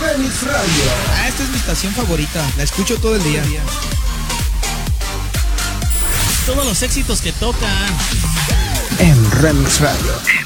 Remix Radio. Esta es mi estación favorita. La escucho todo el día. Todos los éxitos que tocan En Remix Radio.